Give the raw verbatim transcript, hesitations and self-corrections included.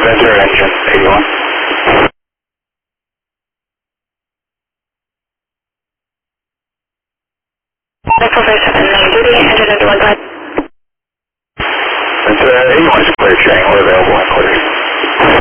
Ventura engine, eighty-one. four five seven nine duty, engine eighty-one, go ahead. Ventura eighty-one is clear, training, we're available.